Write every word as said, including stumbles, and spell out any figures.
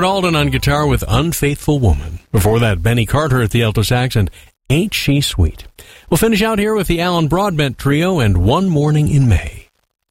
Stuart Alden on guitar with Unfaithful Woman. Before that, Benny Carter at the alto sax and Ain't She Sweet. We'll finish out here with the Alan Broadbent Trio and One Morning in May.